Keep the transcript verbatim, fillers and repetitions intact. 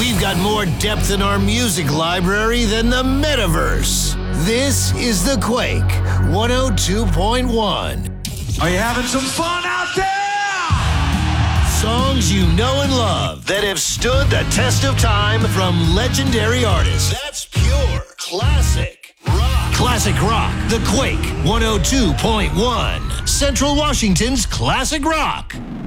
We've got more depth in our music library than the metaverse. This is The Quake one oh two point one. Are you having some fun out there? Songs you know and love that have stood the test of time from legendary artists. That's pure classic rock. Classic rock. The Quake one oh two point one. Central Washington's classic rock.